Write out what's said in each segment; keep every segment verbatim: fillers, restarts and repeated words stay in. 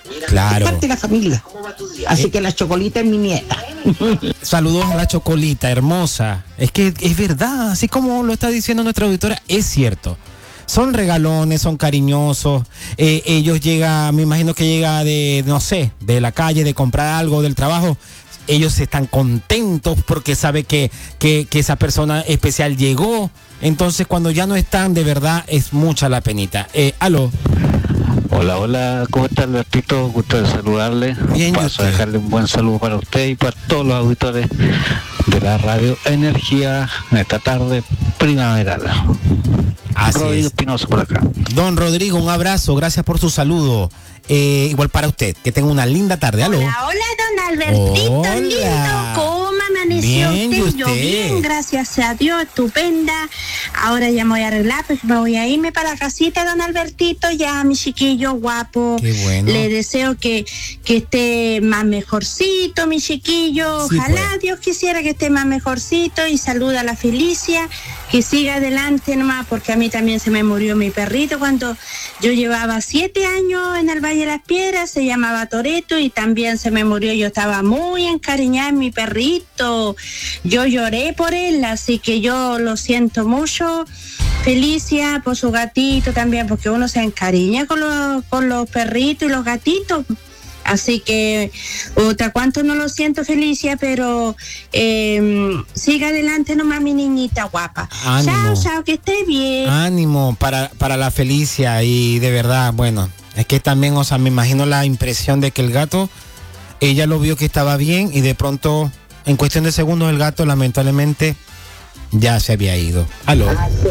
Claro. Es parte de la familia. Así Eh. que la Chocolita es mi nieta. Saludos a la Chocolita, hermosa. Es que es verdad, así como lo está diciendo nuestra auditora, es cierto. Son regalones, son cariñosos. Eh, ellos llegan, me imagino que llega de, no sé, de la calle, de comprar algo, del trabajo. Ellos están contentos porque sabe que, que, que esa persona especial llegó. Entonces, cuando ya no están, de verdad, es mucha la penita. Eh, aló. Hola, hola, ¿cómo está Albertito? Gusto de saludarle. Bien, ¿y Paso usted? a dejarle un buen saludo para usted y para todos los auditores de la radio Energía en esta tarde primaveral. Así Rodrigo es. Espinosa por acá. Don Rodrigo, un abrazo, gracias por su saludo. Eh, igual para usted, que tenga una linda tarde. Aló. Hola, hola, don Albertito, Hola. lindo. ¿Cómo amaneció Bien, ¿y usted? Yo usted? bien, gracias a Dios, estupenda. Ahora ya me voy a arreglar, pues me voy a irme para la casita, don Albertito, ya mi chiquillo guapo. Qué bueno. Le deseo que, que esté más mejorcito, mi chiquillo. Sí, Ojalá pues. Dios quisiera que esté más mejorcito y saluda a la Felicia, que siga adelante nomás, porque a mí también se me murió mi perrito cuando yo llevaba siete años en el Valle de las Piedras, se llamaba Toreto y también se me murió. Yo estaba muy encariñada en mi perrito, yo lloré por él, así que yo lo siento mucho. Felicia por su gatito también, porque uno se encariña con los, con los perritos y los gatitos. Así que, otra cuánto no lo siento, Felicia, pero eh, siga adelante nomás, mi niñita guapa. Ánimo. Chao, chao, que esté bien. Ánimo para, para la Felicia y de verdad, bueno, es que también, o sea, me imagino la impresión de que el gato, ella lo vio que estaba bien y de pronto, en cuestión de segundos, el gato lamentablemente ya se había ido. Aló.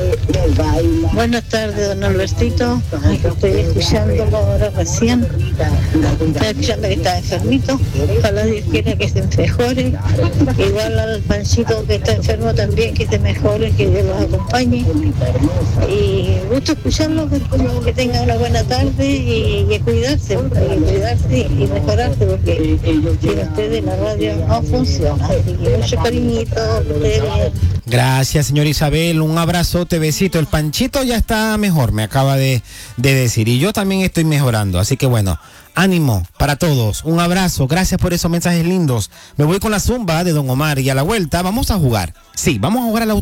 Buenas tardes, don Albertito. Ay, estoy escuchándolo ahora recién. Estoy escuchando que está enfermito. Ojalá Dios quiera que se mejore. Igual al Panchito que está enfermo también, que se mejore, que Dios los acompañe. Y gusto escucharlo, que, que tengan una buena tarde y, y a cuidarse, hay que cuidarse y mejorarse, porque sin ustedes la radio no funciona. Así que mucho cariñito, que esté bien. Gracias, señor Isabel, un abrazote, besito. El Panchito ya está mejor, me acaba de, de decir, y yo también estoy mejorando, así que bueno, ánimo para todos, un abrazo, gracias por esos mensajes lindos. Me voy con la zumba de Don Omar y a la vuelta vamos a jugar. Sí, vamos a jugar a la